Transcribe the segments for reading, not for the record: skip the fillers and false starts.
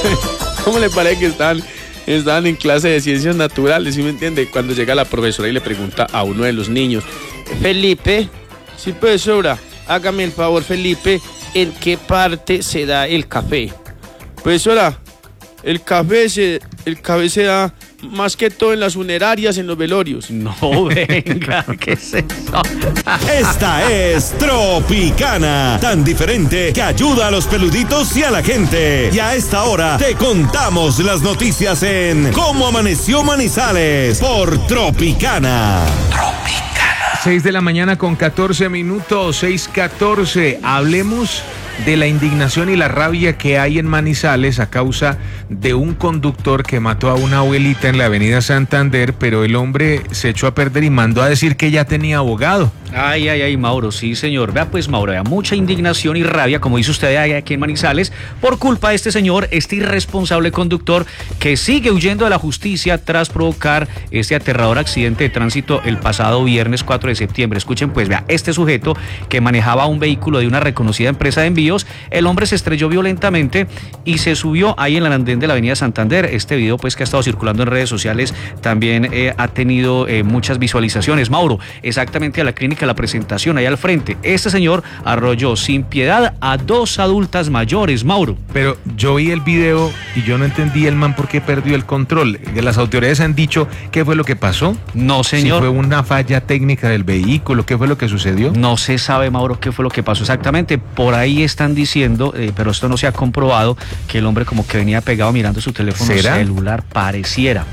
¿Cómo le parece que estaban en clase de ciencias naturales, ¿sí me entiende? Cuando llega la profesora y le pregunta a uno de los niños, Felipe, sí, profesora, hágame el favor, Felipe, ¿en qué parte se da el café? Profesora, el café se da más que todo en las funerarias, en los velorios. No, venga, ¿qué es eso? Esta es Tropicana, tan diferente que ayuda a los peluditos y a la gente. Y a esta hora te contamos las noticias en Cómo Amaneció Manizales por Tropicana. 6 de la mañana con 14 minutos, 6:14. Hablemos de la indignación y la rabia que hay en Manizales a causa de un conductor que mató a una abuelita en la avenida Santander, pero el hombre se echó a perder y mandó a decir que ya tenía abogado. Ay, Mauro, sí, señor. Vea, pues, Mauro, vea, mucha indignación y rabia, como dice usted aquí en Manizales, por culpa de este señor, este irresponsable conductor que sigue huyendo de la justicia tras provocar este aterrador accidente de tránsito el pasado viernes 4 de septiembre. Escuchen, pues, vea, este sujeto que manejaba un vehículo de una reconocida empresa de envíos, el hombre se estrelló violentamente y se subió ahí en el andén de la avenida Santander. Este video, pues, que ha estado circulando en redes sociales, también ha tenido muchas visualizaciones. Mauro, exactamente a la clínica La Presentación, ahí al frente, este señor arrolló sin piedad a 2 adultas mayores, Mauro. Pero yo vi el video y yo no entendí el man por qué perdió el control. Las autoridades han dicho qué fue lo que pasó. No, señor. Si fue una falla técnica del vehículo, qué fue lo que sucedió. No se sabe, Mauro, qué fue lo que pasó exactamente. Por ahí están diciendo, pero esto no se ha comprobado, que el hombre como que venía pegado mirando su teléfono celular. Pareciera,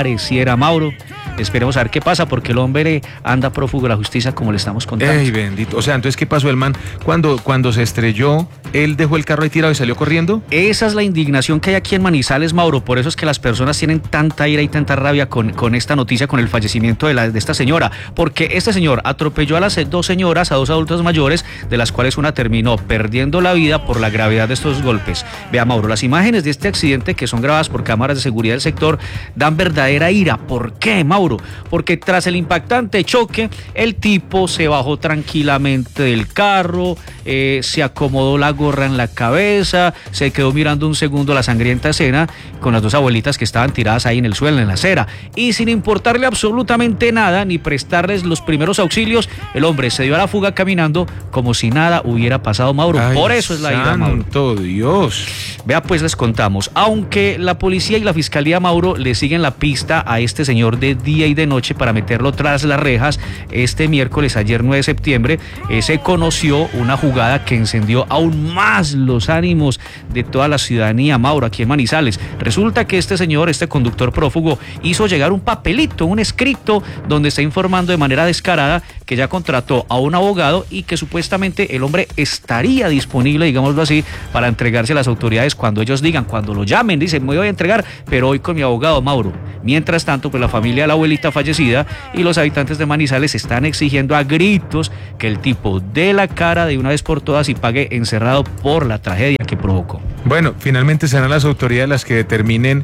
Mauro. Esperemos a ver qué pasa, porque el hombre anda prófugo de la justicia, como le estamos contando. ¡Ey, bendito! O sea, entonces, ¿qué pasó el man? Cuando se estrelló, ¿él dejó el carro ahí tirado y salió corriendo? Esa es la indignación que hay aquí en Manizales, Mauro. Por eso es que las personas tienen tanta ira y tanta rabia con esta noticia, con el fallecimiento de esta señora. Porque este señor atropelló a las 2 señoras, a 2 adultos mayores, de las cuales una terminó perdiendo la vida por la gravedad de estos golpes. Vea, Mauro, las imágenes de este accidente, que son grabadas por cámaras de seguridad del sector, dan verdadera ira. ¿Por qué, Mauro? Porque tras el impactante choque, el tipo se bajó tranquilamente del carro, se acomodó la gorra en la cabeza, se quedó mirando un segundo la sangrienta escena con las 2 abuelitas que estaban tiradas ahí en el suelo, en la acera, y sin importarle absolutamente nada, ni prestarles los primeros auxilios, el hombre se dio a la fuga caminando como si nada hubiera pasado, Mauro. Ay, por eso es la ira, Mauro. ¡Santo Dios! Vea, pues les contamos, aunque la policía y la fiscalía, Mauro, le siguen la pista a este señor de día y de noche para meterlo tras las rejas, este miércoles, ayer 9 de septiembre, se conoció una jugada que encendió aún más los ánimos de toda la ciudadanía, Mauro, aquí en Manizales. Resulta que este señor, este conductor prófugo, hizo llegar un papelito, un escrito, donde está informando de manera descarada que ya contrató a un abogado y que supuestamente el hombre estaría disponible, digámoslo así, para entregarse a las autoridades cuando ellos digan, cuando lo llamen, dicen, me voy a entregar, pero hoy con mi abogado, Mauro. Mientras tanto, pues la familia de la abuelita fallecida y los habitantes de Manizales están exigiendo a gritos que el tipo dé la cara de una vez por todas y pague encerrado por la tragedia que provocó. Bueno, finalmente serán las autoridades las que determinen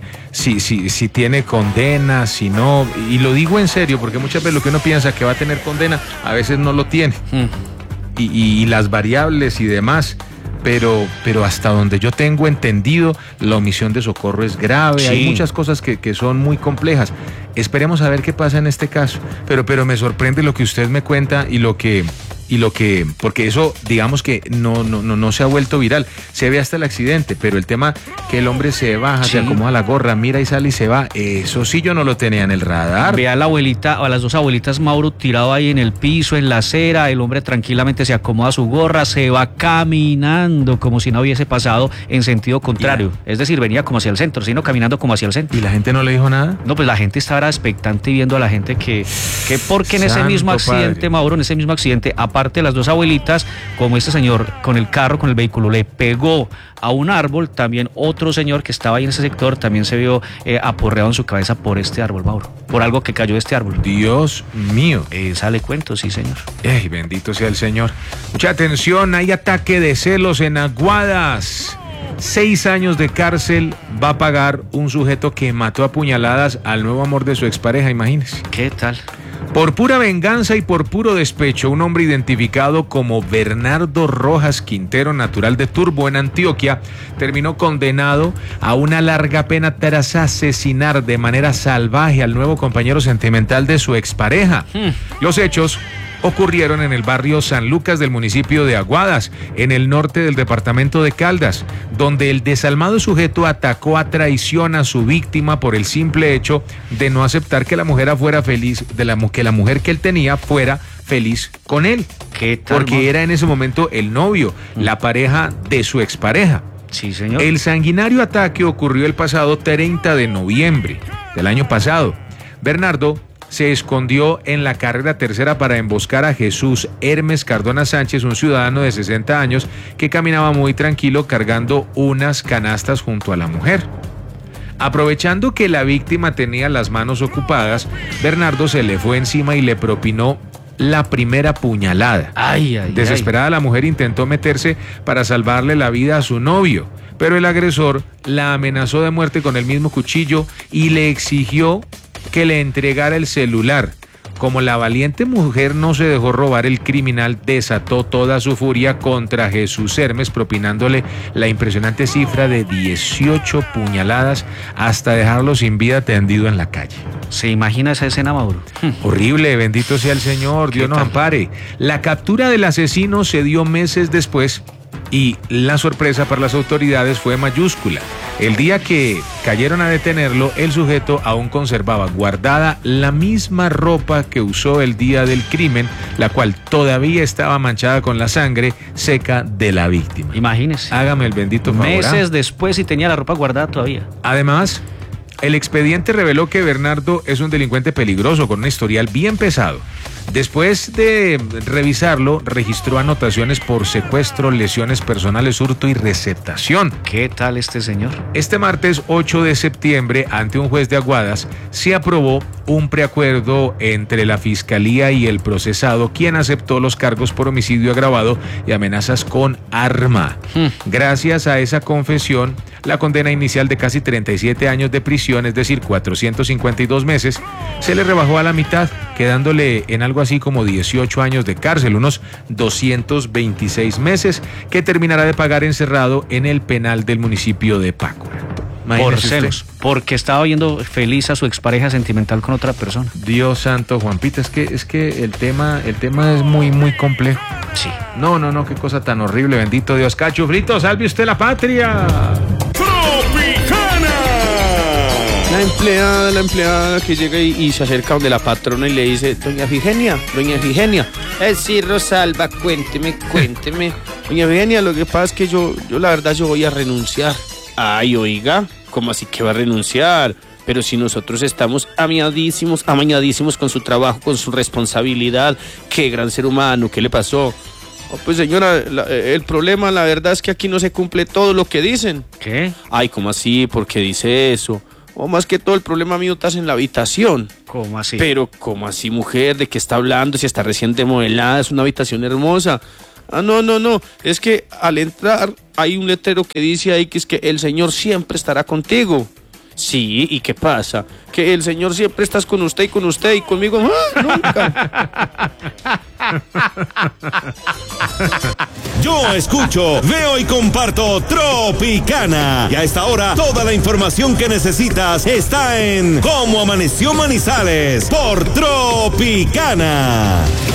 si tiene condena, si no, y lo digo en serio, porque muchas veces lo que uno piensa que va a tener condena, a veces no lo tiene. Y las variables y demás. Pero hasta donde yo tengo entendido, la omisión de socorro es grave, sí. Hay muchas cosas que son muy complejas. Esperemos a ver qué pasa en este caso. Pero me sorprende lo que usted me cuenta y lo que porque eso, digamos que no se ha vuelto viral. Se ve hasta el accidente, pero el tema que el hombre se baja, sí, se acomoda la gorra, mira y sale y se va, eso sí yo no lo tenía en el radar. Ve a la abuelita, a las 2 abuelitas, Mauro, tirado ahí en el piso, en la acera, el hombre tranquilamente se acomoda su gorra, se va caminando como si no hubiese pasado en sentido contrario. Es decir, venía como hacia el centro, sino caminando como hacia el centro. ¿Y la gente no le dijo nada? No, pues la gente estaba expectante viendo a la gente que porque en ese mismo accidente, padre, Mauro, en ese mismo accidente, aparte de las 2 abuelitas, como este señor con el carro, con el vehículo, le pegó a un árbol, también otro señor que estaba ahí en ese sector también se vio aporreado en su cabeza por este árbol, Mauro, por algo que cayó de este árbol. Dios mío. Sale cuento, sí, señor. Ey, bendito sea el Señor. Mucha atención, hay ataque de celos en Aguadas. 6 años de cárcel va a pagar un sujeto que mató a puñaladas al nuevo amor de su expareja, imagínese. ¿Qué tal? Por pura venganza y por puro despecho, un hombre identificado como Bernardo Rojas Quintero, natural de Turbo, en Antioquia, terminó condenado a una larga pena tras asesinar de manera salvaje al nuevo compañero sentimental de su expareja. Los hechos ocurrieron en el barrio San Lucas del municipio de Aguadas, en el norte del departamento de Caldas, donde el desalmado sujeto atacó a traición a su víctima por el simple hecho de no aceptar que la mujer fuera feliz, que la mujer que él tenía fuera feliz con él. ¿Qué tal, porque era en ese momento el novio, la pareja de su expareja. Sí, señor. El sanguinario ataque ocurrió el pasado 30 de noviembre del año pasado. Bernardo se escondió en la carrera tercera para emboscar a Jesús Hermes Cardona Sánchez, un ciudadano de 60 años que caminaba muy tranquilo cargando unas canastas junto a la mujer. Aprovechando que la víctima tenía las manos ocupadas, Bernardo se le fue encima y le propinó la primera puñalada. Desesperada, la mujer intentó meterse para salvarle la vida a su novio, pero el agresor la amenazó de muerte con el mismo cuchillo y le exigió que le entregara el celular. Como la valiente mujer no se dejó robar, el criminal desató toda su furia contra Jesús Hermes, propinándole la impresionante cifra de 18 puñaladas hasta dejarlo sin vida tendido en la calle. ¿Se imagina esa escena, Mauro? Horrible, bendito sea el Señor, Dios nos ampare. La captura del asesino se dio meses después y la sorpresa para las autoridades fue mayúscula. El día que cayeron a detenerlo, el sujeto aún conservaba guardada la misma ropa que usó el día del crimen, la cual todavía estaba manchada con la sangre seca de la víctima. Imagínese. Hágame el bendito favor. Meses después y tenía la ropa guardada todavía. Además, el expediente reveló que Bernardo es un delincuente peligroso con un historial bien pesado. Después de revisarlo, registró anotaciones por secuestro, lesiones personales, hurto y receptación. ¿Qué tal este señor? Este martes 8 de septiembre, ante un juez de Aguadas, se aprobó un preacuerdo entre la Fiscalía y el procesado, quien aceptó los cargos por homicidio agravado y amenazas con arma. Gracias a esa confesión, la condena inicial de casi 37 años de prisión, es decir, 452 meses, se le rebajó a la mitad, quedándole en algo así como 18 años de cárcel, unos 226 meses, que terminará de pagar encerrado en el penal del municipio de Pácora. Por celos, porque estaba viendo feliz a su expareja sentimental con otra persona. Dios santo, Juanpita, es que el tema es muy, muy complejo. Sí. No, qué cosa tan horrible, bendito Dios. Cachuflito, salve usted la patria. La empleada que llega y se acerca donde la patrona y le dice: doña Efigenia, sí, Rosalba, cuénteme. Doña Efigenia, lo que pasa es que yo la verdad, yo voy a renunciar. Ay, oiga, ¿cómo así que va a renunciar? Pero si nosotros estamos amañadísimos con su trabajo, con su responsabilidad. Qué gran ser humano, ¿qué le pasó? Oh, pues señora, el problema, la verdad, es que aquí no se cumple todo lo que dicen. ¿Qué? Ay, ¿cómo así? ¿Por qué dice eso? O más que todo, el problema mío está en la habitación. ¿Cómo así? Pero, ¿cómo así, mujer? ¿De qué está hablando? Si está recién demodelada, es una habitación hermosa. Ah, no. Es que al entrar hay un letrero que dice ahí que es que el Señor siempre estará contigo. Sí, ¿y qué pasa? Que el Señor siempre está con usted y conmigo nunca. Yo escucho, veo y comparto Tropicana. Y a esta hora, toda la información que necesitas está en Cómo Amaneció Manizales por Tropicana.